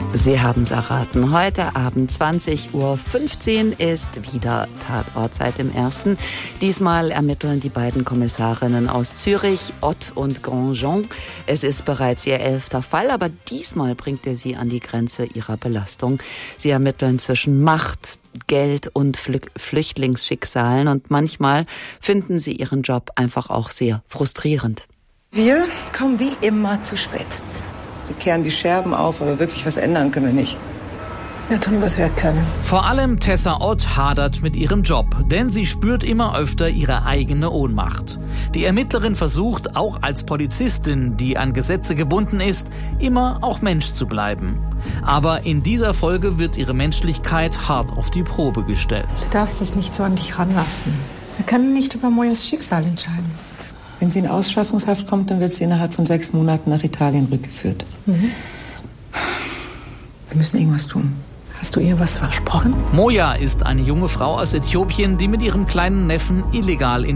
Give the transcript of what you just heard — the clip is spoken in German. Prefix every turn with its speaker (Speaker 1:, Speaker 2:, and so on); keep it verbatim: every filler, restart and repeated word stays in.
Speaker 1: Sie haben es erraten. Heute Abend zwanzig Uhr fünfzehn ist wieder Tatortzeit im Ersten. Diesmal ermitteln die beiden Kommissarinnen aus Zürich, Ott und Grandjean. Es ist bereits ihr elfter Fall, aber diesmal bringt er sie an die Grenze ihrer Belastung. Sie ermitteln zwischen Macht, Geld und Flü- Flüchtlingsschicksalen und manchmal finden sie ihren Job einfach auch sehr frustrierend.
Speaker 2: Wir kommen wie immer zu spät. Wir kehren die Scherben auf, aber wirklich was ändern können wir nicht. Wir tun, was wir können.
Speaker 3: Vor allem Tessa Ott hadert mit ihrem Job, denn sie spürt immer öfter ihre eigene Ohnmacht. Die Ermittlerin versucht, auch als Polizistin, die an Gesetze gebunden ist, immer auch Mensch zu bleiben. Aber in dieser Folge wird ihre Menschlichkeit hart auf die Probe gestellt.
Speaker 4: Du darfst es nicht so an dich ranlassen. Wir können nicht über Mojas Schicksal entscheiden.
Speaker 2: Wenn sie in Ausschaffungshaft kommt, dann wird sie innerhalb von sechs Monaten nach Italien rückgeführt. Mhm. Wir müssen irgendwas tun.
Speaker 4: Hast du ihr was versprochen?
Speaker 3: Moja ist eine junge Frau aus Äthiopien, die mit ihrem kleinen Neffen illegal in